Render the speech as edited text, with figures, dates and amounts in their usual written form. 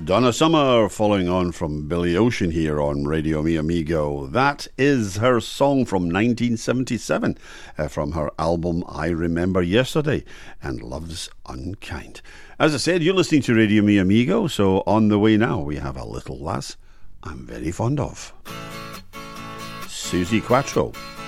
Donna Summer, following on from Billy Ocean here on Radio Mi Amigo. That is her song from 1977, from her album I Remember Yesterday and Love's Unkind. As I said, you're listening to Radio Mi Amigo, so on the way now we have a little lass I'm very fond of. Suzi Quatro.